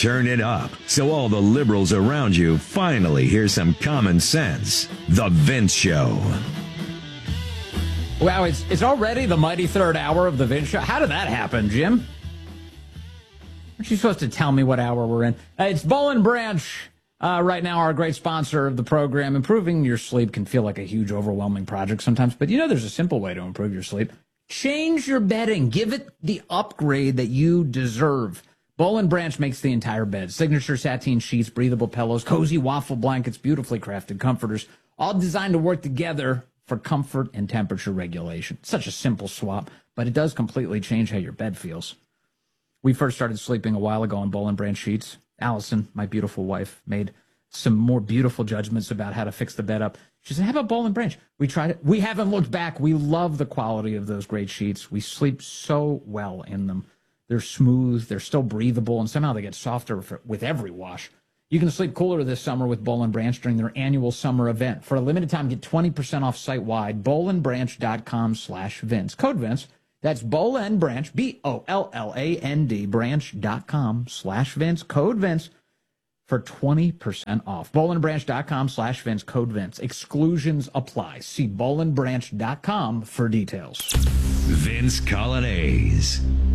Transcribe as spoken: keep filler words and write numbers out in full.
Turn it up so all the liberals around you finally hear some common sense. The Vince Show. Wow, it's it's already the mighty third hour of the Vince Show. How did that happen, Jim? Aren't you supposed to tell me what hour we're in? Uh, it's Boll and Branch. Uh, right now, our great sponsor of the program. Improving your sleep can feel like a huge, overwhelming project sometimes, but you know there's a simple way to improve your sleep. Change your bedding. Give it the upgrade that you deserve. Boll and Branch makes the entire bed. Signature sateen sheets, breathable pillows, cozy waffle blankets, beautifully crafted comforters, all designed to work together for comfort and temperature regulation. Such a simple swap, but it does completely change how your bed feels. We first started sleeping a while ago on Boll and Branch sheets. Allison, my beautiful wife, made some more beautiful judgments about how to fix the bed up. She said, how about Boll and Branch? We tried it. We haven't looked back. We love the quality of those great sheets. We sleep so well in them. They're smooth. They're still breathable, and somehow they get softer for, with every wash. You can sleep cooler this summer with Boll and Branch during their annual summer event. For a limited time, get twenty percent off site-wide, bollandbranch.com slash Vince. Code Vince. That's Boll and Branch, B O L L A N D, branch.com slash Vince. Code Vince for twenty percent off. bollandbranch.com slash Vince. Code Vince. Exclusions apply. See bollandbranch dot com for details. Vince Colonnese.